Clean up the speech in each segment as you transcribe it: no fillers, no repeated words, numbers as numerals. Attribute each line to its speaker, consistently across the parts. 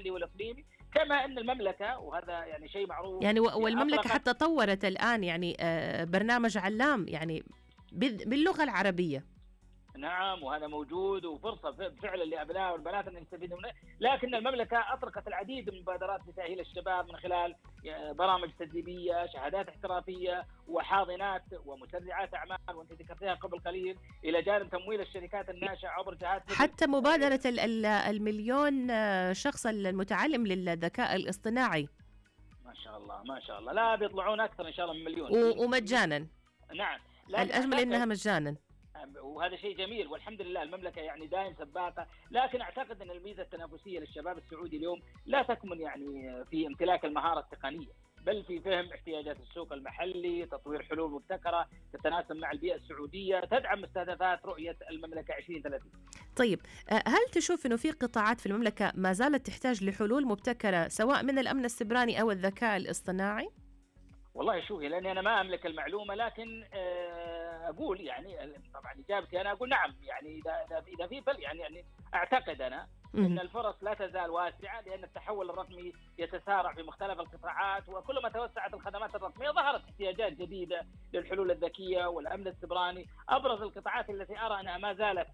Speaker 1: المحلي والإقليمي، كما أن المملكة وهذا يعني شيء معروف
Speaker 2: يعني والمملكة
Speaker 1: أطلقت.
Speaker 2: حتى طورت الآن يعني برنامج علام يعني باللغة العربية.
Speaker 1: نعم، وهذا موجود وفرصة فعلا لأبناء والبنات أن يستفيدوا منه. لكن المملكة أطلقت العديد من المبادرات لتأهيل الشباب من خلال برامج تدريبية، شهادات احترافية، وحاضنات ومسرعات أعمال، وأنت ذكرتها قبل قليل، إلى جانب تمويل الشركات الناشئة عبر جهات مثل
Speaker 2: حتى مبادرة المليون شخص المتعلم للذكاء الاصطناعي.
Speaker 1: ما شاء الله ما شاء الله، لا بيطلعون أكثر إن شاء الله من مليون
Speaker 2: ومجانا.
Speaker 1: نعم. لكن
Speaker 2: الأجمل إنها
Speaker 1: أعتقد
Speaker 2: مجانا،
Speaker 1: وهذا شيء جميل والحمد لله، المملكة يعني دائم سباقة. لكن أعتقد أن الميزة التنافسية للشباب السعودي اليوم لا تكمن يعني في امتلاك المهارة التقنية، بل في فهم احتياجات السوق المحلي، تطوير حلول مبتكرة تتناسب مع البيئة السعودية، تدعم مستهدفات رؤية المملكة 2030.
Speaker 2: طيب هل تشوف أنه في قطاعات في المملكة ما زالت تحتاج لحلول مبتكرة سواء من الأمن السيبراني أو الذكاء الاصطناعي؟
Speaker 1: والله شوفي، لاني انا ما املك المعلومه، لكن اقول يعني طبعا اجابتي انا اقول نعم. يعني اذا في يعني اعتقد انا ان الفرص لا تزال واسعه، لان التحول الرقمي يتسارع في مختلف القطاعات، وكلما توسعت الخدمات الرقميه ظهرت احتياجات جديده للحلول الذكيه والامن السيبراني. ابرز القطاعات التي ارى انها ما زالت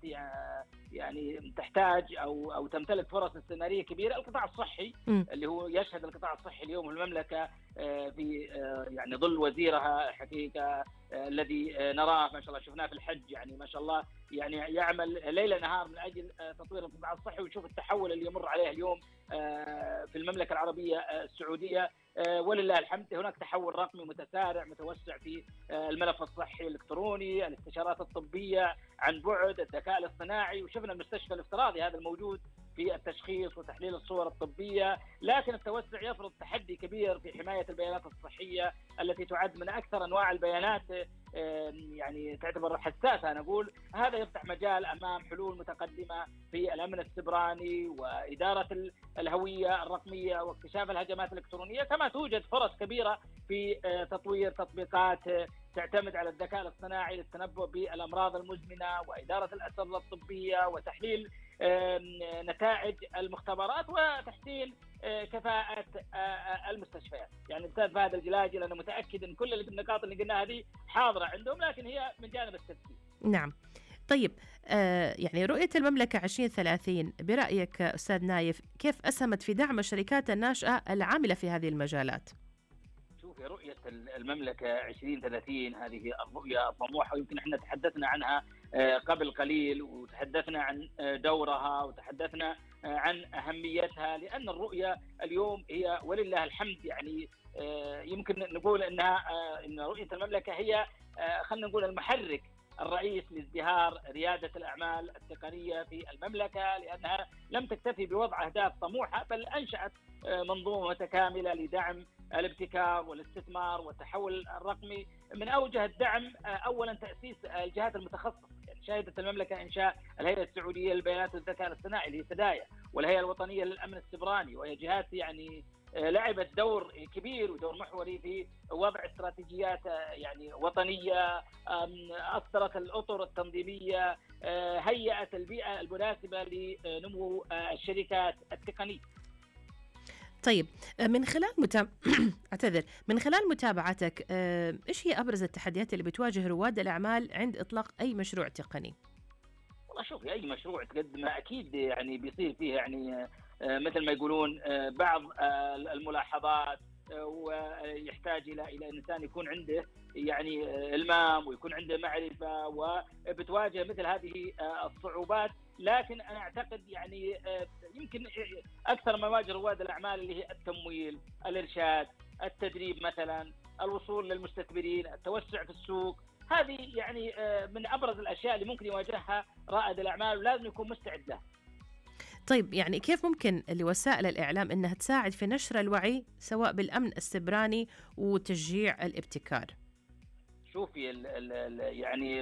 Speaker 1: يعني تحتاج او تمتلك فرص استثماريه كبيره، القطاع الصحي اللي هو يشهد القطاع الصحي اليوم في المملكه في يعني ظل وزيرها حقيقة الذي نراه ما شاء الله، شفناه في الحج يعني ما شاء الله، يعني يعمل ليل نهار من أجل تطوير القطاع الصحي، ويشوف التحول اللي يمر عليه اليوم في المملكة العربية السعودية. ولله الحمد هناك تحول رقمي متسارع متوسع في الملف الصحي الإلكتروني، الاستشارات الطبية عن بعد، الذكاء الاصطناعي، وشفنا المستشفى الافتراضي هذا الموجود في التشخيص وتحليل الصور الطبية. لكن التوسع يفرض تحدي كبير في حماية البيانات الصحية التي تعد من أكثر أنواع البيانات يعني تعتبر حساسة. أنا أقول هذا يفتح مجال أمام حلول متقدمة في الأمن السيبراني وإدارة الهوية الرقمية واكتشاف الهجمات الإلكترونية، كما توجد فرص كبيرة في تطوير تطبيقات تعتمد على الذكاء الاصطناعي للتنبؤ بالأمراض المزمنة وإدارة الأسرة الطبية وتحليل نتائج المختبرات وتحسين كفاءة المستشفيات. يعني أستاذ فهد الجلاجل أنا متأكد أن كل النقاط اللي قلناها هذه حاضرة عندهم، لكن هي من جانب التفكير.
Speaker 2: نعم. طيب يعني رؤية المملكة 2030 برأيك أستاذ نايف كيف أسهمت في دعم الشركات الناشئة العاملة في هذه المجالات؟
Speaker 1: شوفي، رؤية المملكة 2030 هذه الرؤية الطموحة، ويمكن احنا تحدثنا عنها قبل قليل، وتحدثنا عن دورها وتحدثنا عن أهميتها، لأن الرؤية اليوم هي ولله الحمد يعني يمكن نقول أنها أن رؤية المملكة هي خلينا نقول المحرك الرئيس لازدهار ريادة الأعمال التقنية في المملكة، لأنها لم تكتفي بوضع أهداف طموحة، بل أنشأت منظومة متكاملة لدعم الابتكار والاستثمار والتحول الرقمي. من أوجه الدعم أولا تأسيس الجهات المتخصصة، يعني شهدت المملكة إنشاء الهيئة السعودية للبيانات والذكاء الاصطناعي اللي هي سدايا، والهيئة الوطنية للأمن السيبراني، وهي جهات يعني لعبت دور كبير ودور محوري في وضع استراتيجيات يعني وطنية، أصدرت الأطر التنظيمية، هيئت البيئة المناسبة لنمو الشركات التقنية.
Speaker 2: طيب من خلال من خلال متابعتك إيش هي أبرز التحديات اللي بتواجه رواد الأعمال عند إطلاق أي مشروع تقني؟
Speaker 1: والله شوف، أي مشروع تقدمه أكيد يعني بيصير فيه يعني مثل ما يقولون بعض الملاحظات، ويحتاج إلى إنسان يكون عنده يعني إلمام ويكون عنده معرفة، وبتواجه مثل هذه الصعوبات. لكن أنا أعتقد يعني يمكن أكثر ما يواجه رواد الأعمال اللي هي التمويل، الإرشاد، التدريب مثلا، الوصول للمستثمرين، التوسع في السوق. هذه يعني من أبرز الأشياء اللي ممكن يواجهها رائد الأعمال، ولازم يكون مستعد لها.
Speaker 2: طيب يعني كيف ممكن لوسائل الإعلام أنها تساعد في نشر الوعي سواء بالأمن السيبراني وتشجيع الابتكار؟
Speaker 1: شوفي يعني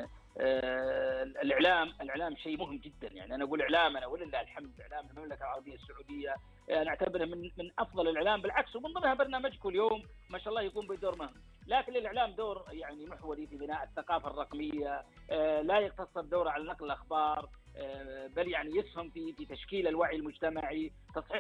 Speaker 1: الإعلام شيء مهم جدا. يعني أنا أقول إعلامنا ولله الحمد، إعلام المملكة العربية السعودية نعتبره من أفضل الإعلام، بالعكس، ومن ضمنها برنامجكم اليوم ما شاء الله يقوم بدور مهم. لكن للإعلام دور يعني محوري في بناء الثقافة الرقمية، لا يقتصر دوره على نقل الأخبار، بل يعني يسهم في تشكيل الوعي المجتمعي، تصحيح